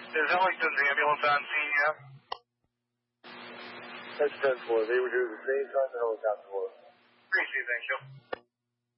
Is Ellington's ambulance on scene yet? That's 10-4. They were due at the same time the helicopter was. Appreciate it, thank you.